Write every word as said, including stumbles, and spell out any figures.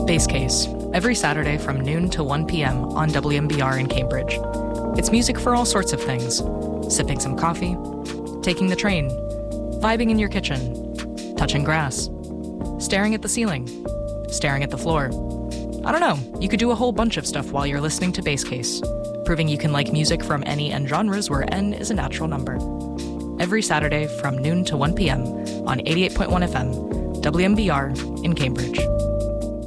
Base Case, every Saturday from noon to one p.m. on W M B R in Cambridge. It's music for all sorts of things. Sipping some coffee, taking the train, vibing in your kitchen, touching grass, staring at the ceiling, staring at the floor. I don't know, you could do a whole bunch of stuff while you're listening to Base Case, proving you can like music from any N genres where N is a natural number. Every Saturday from noon to one p.m. on eighty-eight point one F M, W M B R in Cambridge.